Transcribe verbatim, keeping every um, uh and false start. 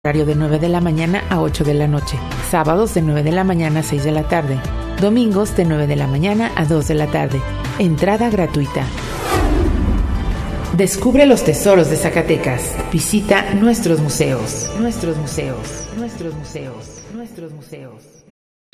Horario de nueve de la mañana a ocho de la noche. Sábados de nueve de la mañana a seis de la tarde. Domingos de nueve de la mañana a dos de la tarde. Entrada gratuita. Descubre los tesoros de Zacatecas. Visita nuestros museos. Nuestros museos. Nuestros museos. Nuestros museos.